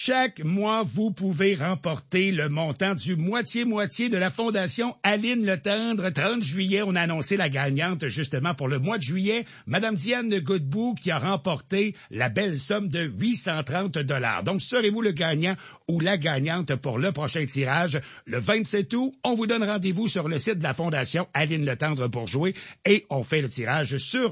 Chaque mois, vous pouvez remporter le montant du moitié-moitié de la Fondation Aline Letendre. 30 juillet, on a annoncé la gagnante justement pour le mois de juillet, Madame Diane Godbout, qui a remporté la belle somme de 830 $. Donc, serez-vous le gagnant ou la gagnante pour le prochain tirage le 27 août? On vous donne rendez-vous sur le site de la Fondation Aline Letendre pour jouer et on fait le tirage sur